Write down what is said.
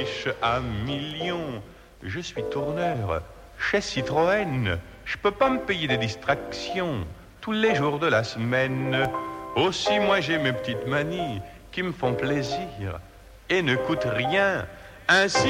À millions, je suis tourneur chez Citroën. Je peux pas me payer des distractions tous les jours de la semaine. Aussi, moi j'ai mes petites manies qui me font plaisir et ne coûtent rien. Ainsi